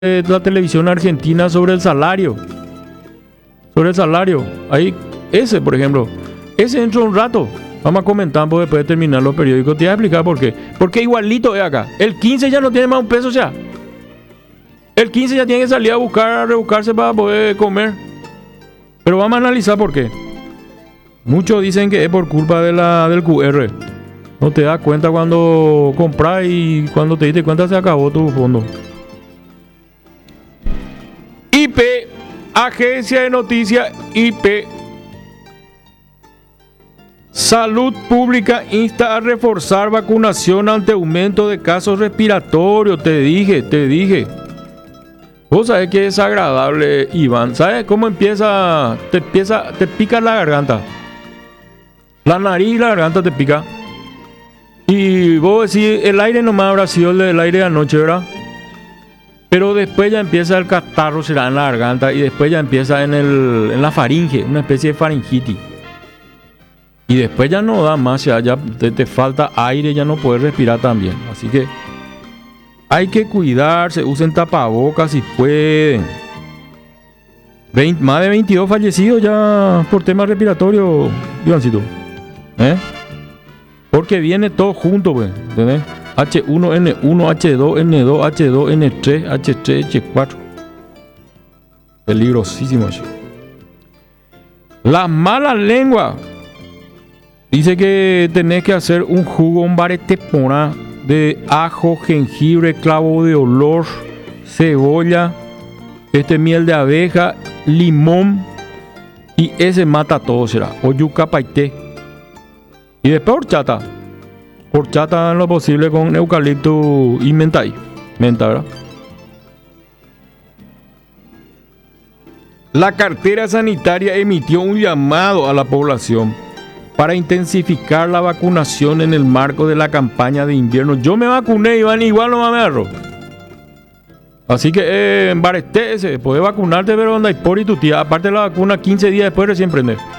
la televisión argentina sobre el salario. Sobre el salario. Ahí, ese, por ejemplo. Ese dentro de un rato. Vamos a comentar pues, después de terminar los periódicos. Te voy a explicar por qué. Porque igualito es acá. El 15 ya no tiene más un peso ya. El 15 ya tiene que salir a buscar, a rebuscarse para poder comer. Pero vamos a analizar por qué. Muchos dicen que es por culpa de del QR. No te das cuenta cuando compras y cuando te diste cuenta se acabó tu fondo. IP, Agencia de Noticias IP. Salud Pública insta a reforzar vacunación ante aumento de casos respiratorios. Te dije. Vos sabés que es agradable, Iván. ¿Sabes cómo empieza? Te pica la garganta. La nariz y la garganta te pica. Y vos decís, el aire nomás habrá sido el aire de anoche, ¿verdad? Pero después ya empieza el catarro, será en la garganta. Y después ya empieza en la faringe, una especie de faringitis. Y después ya no da más, ya te falta aire, ya no puedes respirar tan bien. Así que hay que cuidarse, usen tapabocas si pueden. Más de 22 fallecidos ya por temas respiratorios, Ivancito. Porque viene todo junto, pues, ¿entendés? H1N1, H2N2, H2N3, H3, H4. Peligrosísimo eso. La mala lengua. Dice que tenés que hacer un jugo, un baretepona de ajo, jengibre, clavo de olor, cebolla, miel de abeja, limón, y ese mata todo, será. O yuca paité. Y después horchata. Horchata en lo posible con eucalipto y menta, ¿verdad? La cartera sanitaria emitió un llamado a la población para intensificar la vacunación en el marco de la campaña de invierno. Yo me vacuné, Iván, igual no me agarró. Así que embarestese, podés vacunarte, pero anda y por y tu tía. Aparte de la vacuna, 15 días después recién prende.